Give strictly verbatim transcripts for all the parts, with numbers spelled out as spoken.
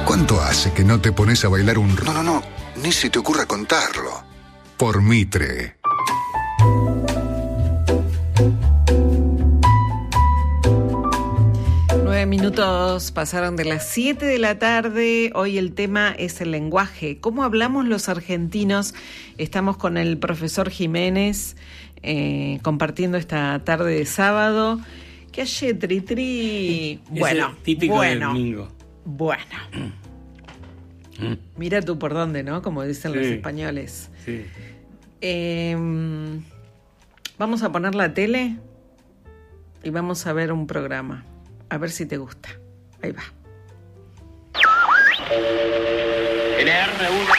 ¿Cuánto hace que no te pones a bailar un... No, no, no, ni se te ocurra contarlo. Por Mitre. Nueve minutos pasaron de las siete de la tarde. Hoy el tema es el lenguaje. ¿Cómo hablamos los argentinos? Estamos con el profesor Jiménez eh, compartiendo esta tarde de sábado. ¿Qué hay, Tri Tri? Bueno, típico bueno, del domingo. Bueno. Mm. Mira tú por dónde, ¿no? Como dicen Sí. los españoles. Sí. Eh, vamos a poner la tele y vamos a ver un programa. A ver si te gusta. Ahí va. N R uno.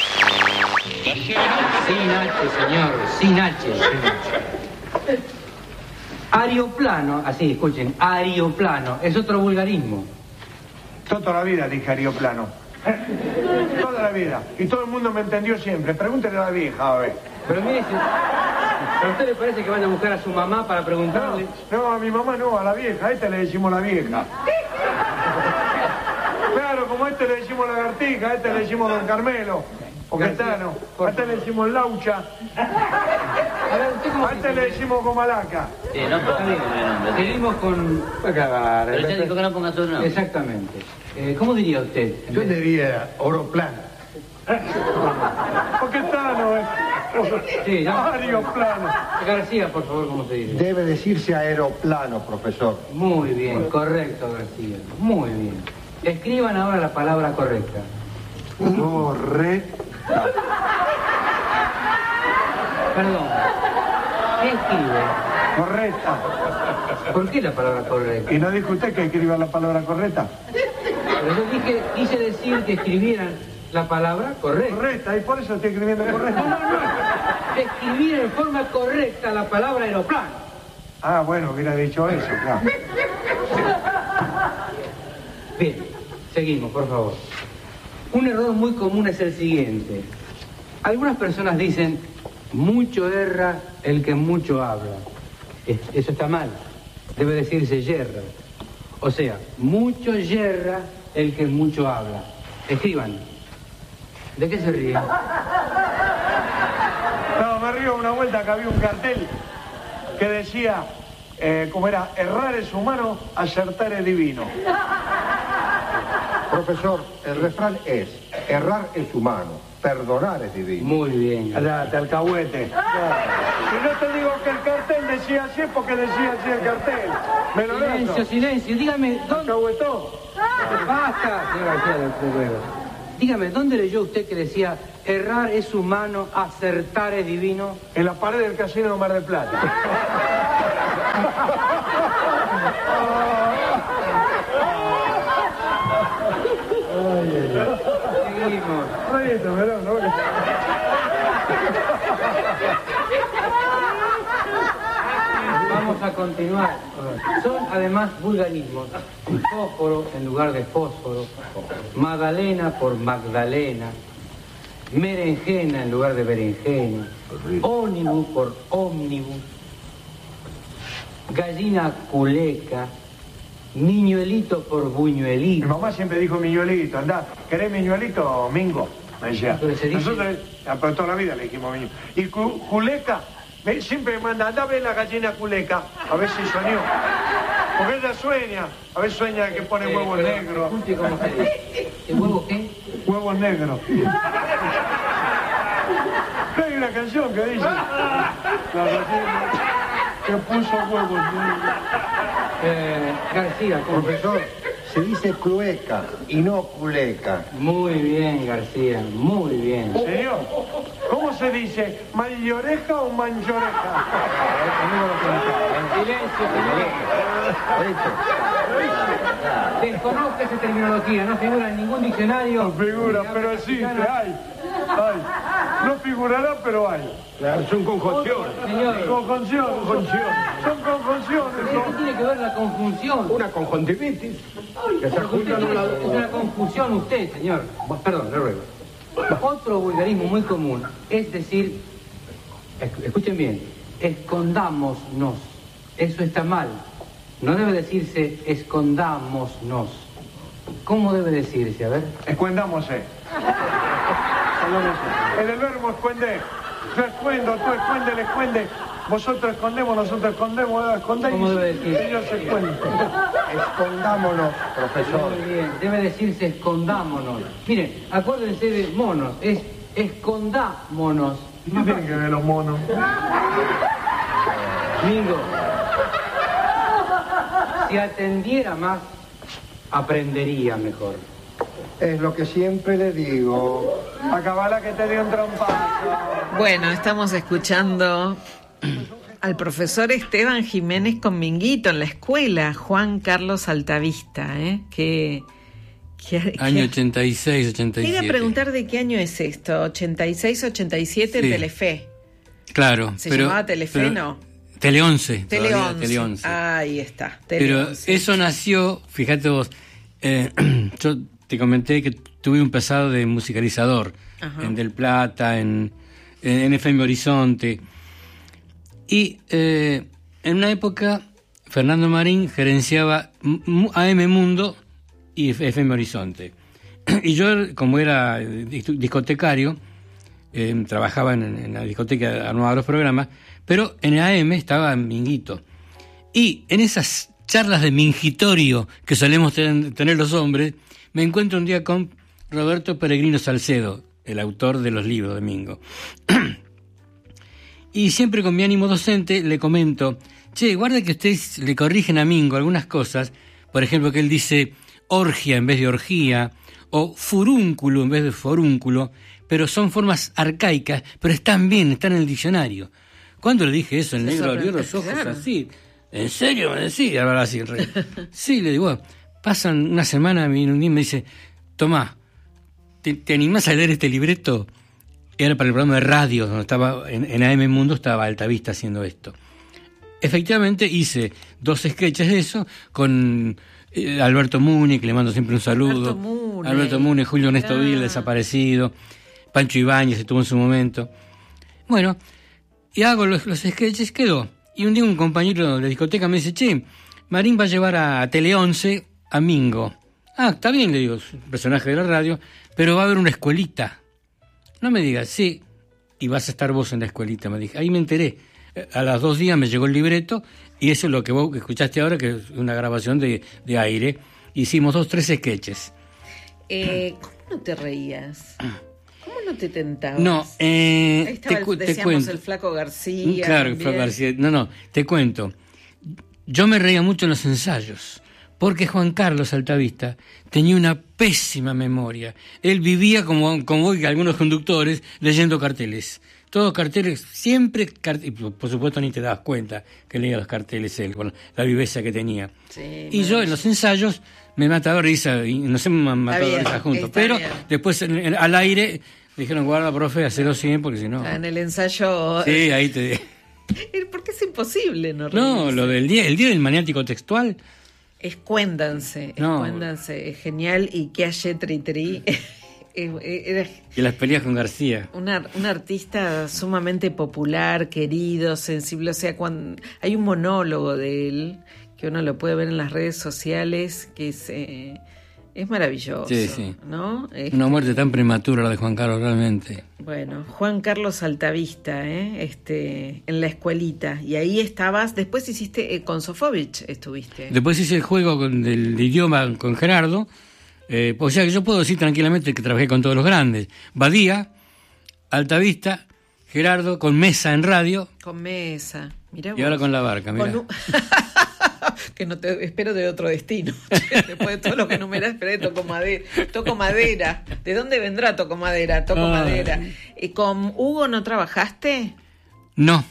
Sin H, señor, sin H. Aeroplano, así, escuchen, aeroplano, es otro vulgarismo. Toda la vida dije aeroplano. Toda la vida. Y todo el mundo me entendió siempre. Pregúntele a la vieja, a ver. Pero mire, si- ¿a usted le parece que van a buscar a su mamá para preguntarle? No, no, a mi mamá no, a la vieja. A este le decimos la vieja. Claro, como a este le decimos lagartija, a este le decimos don Carmelo. O Quetano. A este le decimos laucha. A ver, ¿usted cómo A este le decimos gomalaca. Sí, no ponga el nombre. Seguimos con... Pero ya dijo que no ponga su nombre. Exactamente. Eh, ¿Cómo diría usted? Yo diría oroplano. O Quetano, eh. Sí, ya. Aeroplano. García, por favor, ¿cómo se dice? Debe decirse aeroplano, profesor. Muy bien, correcto, García. Muy bien. Escriban ahora la palabra correcta. Correcta. Perdón. ¿Qué escribe? Correcta. ¿Por qué la palabra correcta? ¿Y no dijo usted que escriba la palabra correcta? Pero yo dije, quise decir que escribieran la palabra correcta. Correcta, y por eso estoy escribiendo No, correcta. no, no. Escribir en forma correcta la palabra aeroplano. Ah, bueno, hubiera dicho eso, claro. Bien, seguimos, por favor. Un error muy común es el siguiente. Algunas personas dicen, mucho erra el que mucho habla. Es- Eso está mal. Debe decirse yerra. O sea, mucho yerra el que mucho habla. Escriban. ¿De qué se ríen? No, me río una vuelta que había un cartel que decía, eh, como era, errar es humano, acertar es divino. Profesor, el refrán es, errar es humano, perdonar es divino. Muy bien. Allá, te alcahuete. Y no te digo que el cartel decía así, es porque decía así el cartel. Me lo Silencio, noto. silencio. Dígame, ¿dónde... Alcahuetó. Basta, señor García del Fuego. Dígame, ¿dónde leyó usted que decía errar es humano, acertar es divino? En la pared del casino de Mar del Plata. Seguimos. Reíte, Melón, ¿no? Vamos a continuar. Son además vulgarismos. Fósforo en lugar de fósforo. Magdalena por Magdalena. Berenjena en lugar de berenjena. Ómnibus por ómnibus. Gallina culeca. Niñuelito por Mi buñuelito. mamá siempre dijo miñuelito, andá, ¿querés miñuelito, Mingo? Me decía. Pero se dice- Nosotros, ah, pero toda la vida le dijimos miño. Y cu- culeca, me- siempre me manda, andá a ver la gallina culeca, a ver si soñó. Porque ella sueña, a ver sueña que pone Eh, huevos pero, negros. escuche cómo se dice. ¿El huevo qué? Huevos negros. Hay una canción que dice, la gallina que puso huevos negros. Eh, García, ¿cómo? Profesor, se dice clueca y no culeca. Muy bien, García, muy bien. Señor, ¿cómo se dice? ¿Manlloreja o manlloreja? Silencio, señor. Desconozca esa terminología, no figura en ningún diccionario. No figura, pero existe, hay. Hay. No figurará, pero hay. Claro, son conjunciones. Señor, Conjunciones. Son conjunciones. ¿qué son- tiene que ver la conjunción? Una conjuntivitis. Que se Usted juntan tiene- una... es una confusión usted, señor. Perdón, le ruego. Otro vulgarismo muy común es decir, esc- escuchen bien, escondámonos. Eso está mal. No debe decirse escondámonos. ¿Cómo debe decirse? A ver. Escuendámose. El del verbo escuende. Yo escuendo, tú escuende, él escuende. Vosotros escondemos, nosotros escondemos, escondéis. ¿Cómo debe decirse? Ellos se esconden. Escondámonos, profesor. Muy bien, debe decirse escondámonos. Miren, acuérdense de monos, es escondámonos. ¿Qué tienen que ver los monos? Mingo, si atendiera más, aprendería mejor. Es lo que siempre le digo. Acabala que te dio un trompazo. Bueno, estamos escuchando al profesor Esteban Jiménez con Minguito en la escuela, Juan Carlos Altavista, ¿eh? Que, que, Año que, ochenta y seis, ochenta y siete. Quería preguntar de qué año es esto, ochenta y seis, ochenta y siete, Sí. Telefe. Claro. ¿Se pero, llamaba Telefe, pero, no? Tele once. Tele todavía once. Tele once. Ahí está. Tele Pero once. eso nació, fíjate vos, eh, yo te comenté que tuve un pasado de musicalizador. Ajá. En Del Plata, en, en F M Horizonte. Y eh, en una época, Fernando Marín gerenciaba A M Mundo y F M Horizonte. Y yo, como era discotecario, eh, trabajaba en, en la discoteca, armaba los programas, pero en A M estaba Minguito. Y en esas charlas de mingitorio que solemos ten, tener los hombres, me encuentro un día con Roberto Peregrino Salcedo, el autor de los libros de Mingo. Y siempre con mi ánimo docente le comento, che, guarda que ustedes le corrigen a Mingo algunas cosas, por ejemplo que él dice orgia en vez de orgía, o furúnculo en vez de forúnculo, pero son formas arcaicas, pero están bien, están en el diccionario. Cuando le dije eso, el negro abrió los ojos claro. así, ¿en serio me decís? Ahora así, el rey. Sí, le digo, pasan una semana y un día me dice, Tomás, ¿te, te animás a leer este libreto? Era para el programa de radio, donde estaba en, en A M Mundo estaba Altavista haciendo esto. Efectivamente hice dos sketches de eso con eh, Alberto Muni, que le mando siempre un saludo. Alberto Muni, Alberto Muni, Julio Ernesto ah. Vil, desaparecido. Pancho Ibáñez estuvo en su momento. Bueno, y hago los, los sketches, quedó. Y un día un compañero de la discoteca me dice, che, Marín va a llevar a, a Tele once a Mingo. Ah, está bien, le digo, es un personaje de la radio, pero va a haber una escuelita. No me digas, sí, y vas a estar vos en la escuelita, me dije. Ahí me enteré. A los dos días me llegó el libreto, y eso es lo que vos escuchaste ahora, que es una grabación de, de aire. Hicimos dos, tres sketches. Eh, ¿Cómo no te reías? ¿Cómo no te tentabas? No, eh, Ahí estaba, te, cu- decíamos, te cuento. el Flaco García. Claro, el Flaco García. No, no, te cuento. Yo me reía mucho en los ensayos, porque Juan Carlos Altavista tenía una pésima memoria. Él vivía como, como hoy algunos conductores leyendo carteles. Todos carteles, siempre, cart- y por supuesto ni te dabas cuenta que leía los carteles él, con la viveza que tenía. Sí, y yo en los ensayos me mataba risa, y nos hemos matado bien, risa juntos. está Pero bien. después en- en- al aire dijeron, guarda, profe, hacelo cien, porque si no... En el ensayo... Sí, ahí te... Porque es imposible no reírse. No, lo del día, el día del maniático textual. Escuéndanse, No. escuéndanse, es genial. Y que haya tri tri. Era Y las peleas con García. una, un artista sumamente popular, querido, sensible. O sea, cuando hay un monólogo de él que uno lo puede ver en las redes sociales, que es, eh, es maravilloso. Sí, sí. ¿No? Es- Una muerte tan prematura la de Juan Carlos, realmente. Bueno, Juan Carlos Altavista, ¿eh? este, en la escuelita. Y ahí estabas, después hiciste, eh, con Sofovich estuviste. Después hice el juego con, del idioma con Gerardo. Eh, o sea que yo puedo decir tranquilamente que trabajé con todos los grandes. Badía, Altavista, Gerardo, con Mesa en radio. Con Mesa. Mirá Y ahora vos. con La Barca, mirá. Con un- que no te espero de otro destino. Después de todo lo que numerás, esperé, toco madera. Toco madera. ¿De dónde vendrá toco madera? Toco Ay. madera. ¿Y con Hugo no trabajaste? No.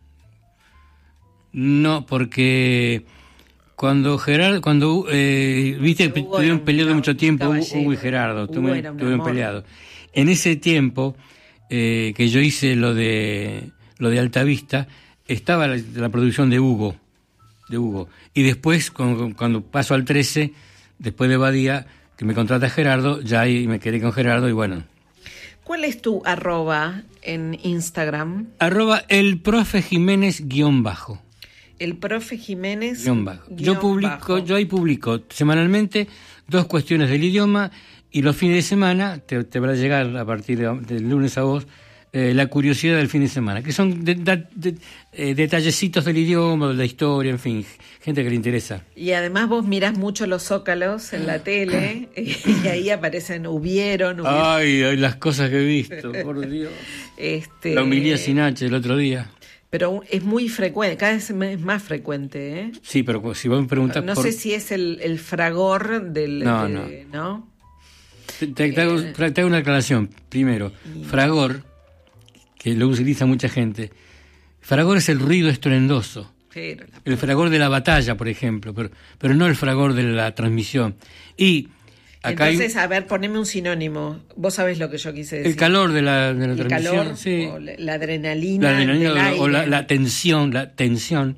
No, porque cuando Gerardo, cuando eh, viste, Hugo era tuvieron un peleado cab- mucho tiempo Hugo caballero. y Gerardo, Hugo tuve- era un tuvieron amor. peleado. En ese tiempo eh, que yo hice lo de lo de Altavista, estaba la, la producción de Hugo, de Hugo. Y después, cuando, cuando paso al trece, después de Badía, que me contrata Gerardo, ya ahí me quedé con Gerardo y bueno. ¿Cuál es tu arroba en Instagram? Arroba el profe Jiménez guión bajo. El profe Jiménez. Guión bajo. guión Yo publico, bajo. yo ahí publico semanalmente dos cuestiones del idioma, y los fines de semana te, te va a llegar a partir de, del lunes a vos eh, la curiosidad del fin de semana, que son de, de, de, eh, detallecitos del idioma, de la historia, en fin, gente que le interesa. Y además vos mirás mucho los zócalos en la tele y ahí aparecen hubieron, hubieron. Ay, ay, las cosas que he visto, por Dios. Este... La homilía sin H el otro día. Pero es muy frecuente, cada vez es más frecuente, ¿eh? Sí, pero si vos me preguntás... No por... sé si es el, el fragor del... No, de, no. ¿no? Te, te, te, hago, te hago una aclaración. Primero, fragor, que lo utiliza mucha gente. Fragor es el ruido estruendoso. Pero la... El fragor de la batalla, por ejemplo, pero, pero no el fragor de la transmisión. Y acá entonces, hay... a ver, poneme un sinónimo. Vos sabés lo que yo quise decir. El calor de la, de la el transmisión. Calor, sí. o la, la adrenalina. La adrenalina del aire. o la, la tensión, la tensión.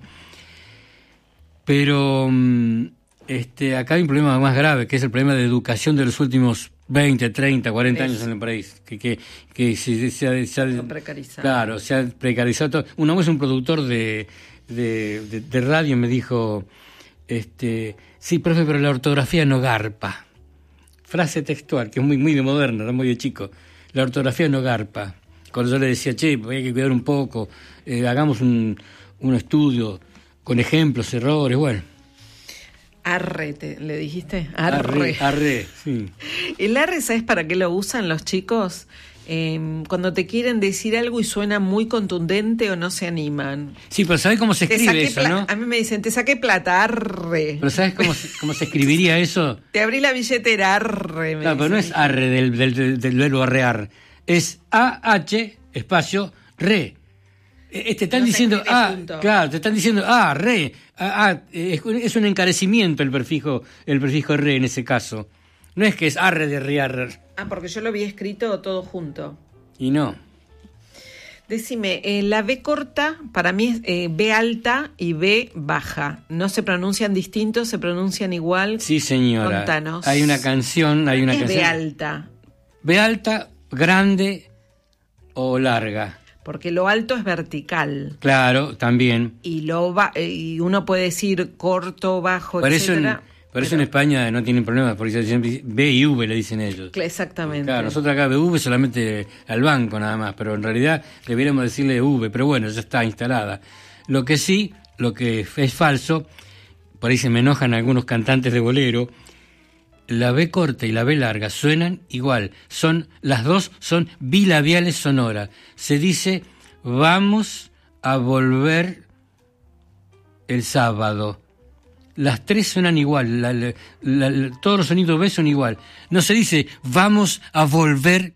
Pero este, acá hay un problema más grave, que es el problema de educación de los últimos veinte, treinta, cuarenta años en el país, que, que, que se, se, ha, se ha precarizado. Claro, se ha precarizado todo. Una vez un productor de, de, de, de radio me dijo, este, sí, profe, pero la ortografía no garpa. Frase textual, que es muy, muy de moderna, no muy de chico. La ortografía no garpa. Cuando yo le decía, che, hay que cuidar un poco, eh, hagamos un, un estudio con ejemplos, errores, bueno. Arre, te, ¿le dijiste? Arre. Arre, arre, sí. El arre, ¿sabes para qué lo usan los chicos? Eh, cuando te quieren decir algo y suena muy contundente o no se animan. Sí, pero ¿sabes cómo se Te escribe saqué eso, pla- no? A mí me dicen, te saqué plata, arre. Pero ¿sabes cómo se, cómo se escribiría eso? Te abrí la billetera, arre. Me Claro, pero no es arre del, del, del, del verbo arrear. Es A H, espacio, re. Eh, te están No se diciendo, escribe ah, junto. claro, te están diciendo, ah, re, ah, ah, es, es un encarecimiento el prefijo, el prefijo re en ese caso. No es que es arre de riar. Ah, porque yo lo había escrito todo junto. Y no. Decime, eh, la B corta para mí es eh, B alta y B baja. ¿No se pronuncian distintos, se pronuncian igual? Sí, señora. Contanos. Hay una canción, hay una ¿Qué es canción. B alta? B alta, grande o larga. Porque lo alto es vertical. Claro, también. Y lo ba- eh, y uno puede decir corto, bajo, Por eso, en, etcétera. por eso en España no tienen problemas, porque siempre B y V le dicen ellos. Exactamente. Claro, nosotros acá B V solamente al banco nada más, pero en realidad deberíamos decirle V, pero bueno, ya está instalada. Lo que sí, lo que es falso, por ahí se me enojan algunos cantantes de bolero, la B corta y la B larga suenan igual, son las dos son bilabiales sonoras. Se dice vamos a volver el sábado. Las tres suenan igual, la, la, la, la, todos los sonidos B son igual. No se dice vamos a volver.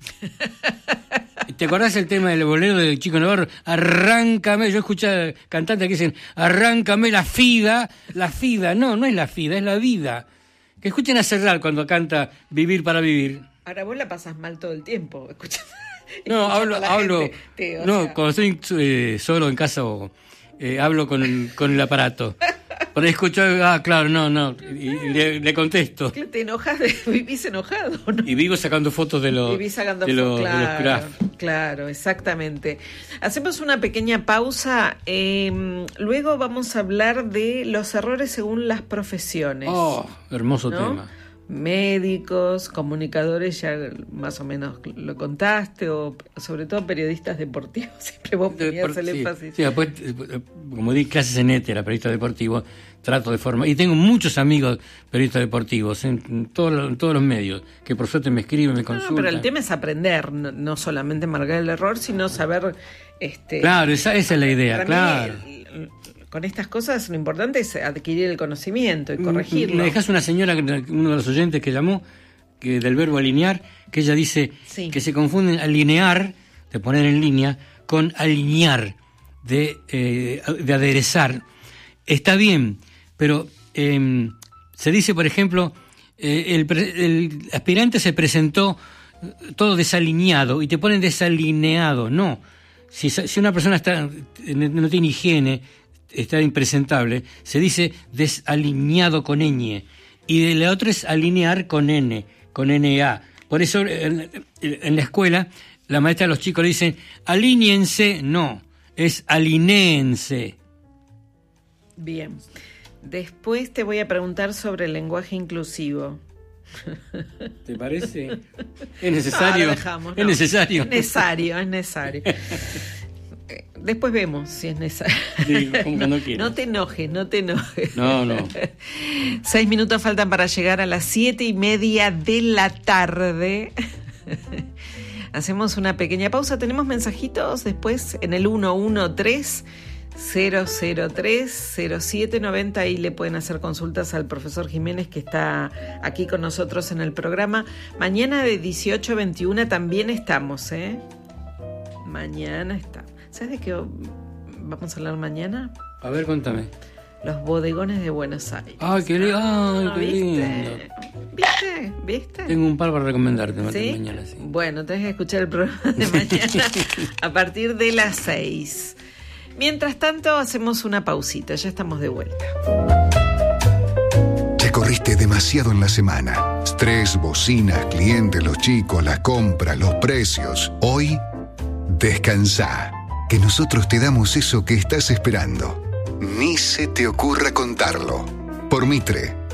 ¿Te acordás el tema del bolero del Chico Navarro? Arráncame, yo escuché cantantes que dicen arráncame la fida, la fida. No, no es la fida, es la vida. Que escuchen a Serrat cuando canta Vivir para Vivir. Ahora vos la pasas mal todo el tiempo, escuchando. No, hablo, hablo, gente, te, no, sea... cuando estoy eh, solo en casa o eh, hablo con el, con el aparato. Por ahí escucho, ah, claro, no, no, y, y le, le contesto. Te enojas, de, vivís enojado, ¿no? Y vivo sacando fotos de los, Vivís sacando de los, fotos, claro, de los grafos. Claro, exactamente. Hacemos una pequeña pausa, eh, luego vamos a hablar de los errores según las profesiones. Oh, hermoso ¿no? tema. Médicos, comunicadores, ya más o menos lo contaste, o sobre todo periodistas deportivos, siempre vos ponías el sí, énfasis. Sí, después, como di clases en éter a periodistas deportivos, trato de formar, y tengo muchos amigos periodistas deportivos en, en, todo, en todos los medios, que por suerte me escriben, me consultan. No, pero el tema es aprender, no, no solamente marcar el error, sino saber... este Claro, esa, esa es la idea, para claro. mí, el, el, con estas cosas lo importante es adquirir el conocimiento y corregirlo. Me dejas una señora, uno de los oyentes que llamó, que del verbo alinear, que ella dice sí. que se confunden alinear, de poner en línea, con alinear, de, eh, de aderezar. Está bien, pero eh, se dice, por ejemplo, eh, el, el aspirante se presentó todo desalineado y te ponen desalineado. No, si, si una persona está no tiene higiene, está impresentable, se dice desalineado con ñ, y de la otra es alinear con n, con na. Por eso en, en la escuela la maestra a los chicos le dicen alíñense, no, es alinéense. Bien, después te voy a preguntar sobre el lenguaje inclusivo. ¿Te parece? ¿Es necesario? No, lo dejamos, ¿Es no. necesario? Es necesario, es necesario. Después vemos si es necesario. Sí, como cuando quieras. No te enojes, no te enojes. No, no. Seis minutos faltan para llegar a las siete y media de la tarde. Hacemos una pequeña pausa. Tenemos mensajitos después en el uno uno tres cero cero tres cero siete nueve cero. Ahí le pueden hacer consultas al profesor Jiménez, que está aquí con nosotros en el programa. Mañana de dieciocho a veintiuna también estamos, ¿eh? Mañana estamos. ¿Sabes de qué vamos a hablar mañana? A ver, contame. Los bodegones de Buenos Aires. Ay, qué, li- ay, qué ¿Viste? lindo. ¿Viste? ¿Viste? Tengo un par para recomendarte ¿Sí? mañana, sí. Bueno, tenés que escuchar el programa de mañana a partir de las seis. Mientras tanto, hacemos una pausita. Ya estamos de vuelta. Ya corriste demasiado en la semana. Estrés, bocinas, clientes, los chicos, las compras, los precios. Hoy, descansá, que nosotros te damos eso que estás esperando. Ni se te ocurra contarlo. Por Mitre,